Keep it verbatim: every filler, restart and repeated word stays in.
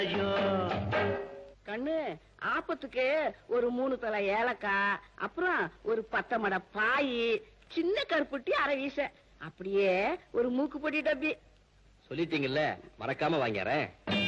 கண்ணு ஆப்பத்துக்கு ஒரு மூணு தலை ஏலக்காய், அப்புறம் ஒரு பத்து மட பாய், சின்ன கருப்புட்டி அரை வீச, அப்படியே ஒரு மூக்கு பொடி டப்பி. சொல்லிட்டீங்கல்ல, மறக்காம வாங்கிறேன்.